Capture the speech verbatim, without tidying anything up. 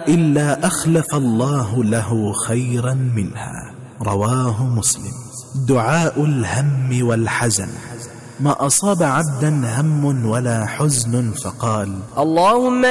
إلا أخلف الله له خيرا منها. رواه مسلم. دعاء الهم والحزن. ما أصاب عبدا هم ولا حزن فقال: اللهم